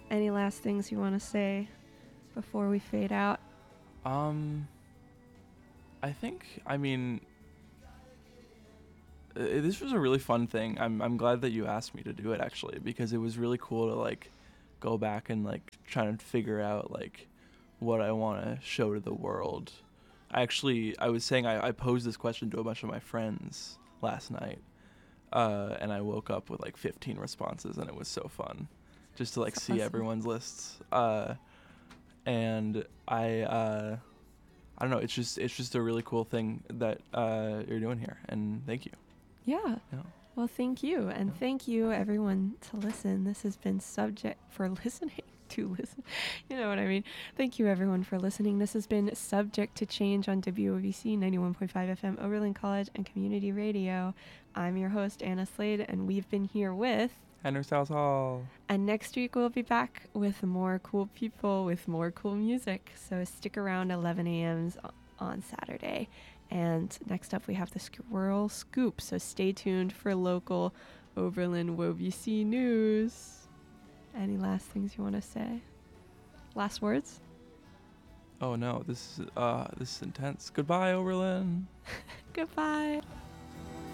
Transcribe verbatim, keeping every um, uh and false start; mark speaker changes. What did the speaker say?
Speaker 1: Any last things you want to say before we fade out?
Speaker 2: Um, I think, I mean, uh, this was a really fun thing. I'm I'm glad that you asked me to do it, actually, because it was really cool to like go back and like try and figure out like what I want to show to the world. I actually I was saying I, I posed this question to a bunch of my friends last night, uh, and I woke up with like fifteen responses, and it was so fun, just to like
Speaker 1: That's
Speaker 2: see
Speaker 1: awesome.
Speaker 2: everyone's lists. Uh, and I uh, I don't know. It's just it's just a really cool thing that uh, you're doing here, and thank you.
Speaker 1: Yeah.
Speaker 2: Yeah.
Speaker 1: Well, thank you. And
Speaker 2: Yeah.
Speaker 1: thank you, everyone, to listen. This has been subject for listening to listen. You know what I mean? Thank you, everyone, for listening. This has been Subject to Change on W O B C ninety-one point five F M, Oberlin College and Community Radio. I'm your host, Anna Slade, and we've been here with...
Speaker 2: Henry Styles Hall.
Speaker 1: And next week we'll be back with more cool people, with more cool music. So stick around eleven a.m. on Saturday. And next up we have the Squirrel Scoop. So stay tuned for local Oberlin W O B C news. Any last things you want to say? Last words?
Speaker 2: Oh no, this is uh this is intense. Goodbye, Oberlin.
Speaker 1: Goodbye.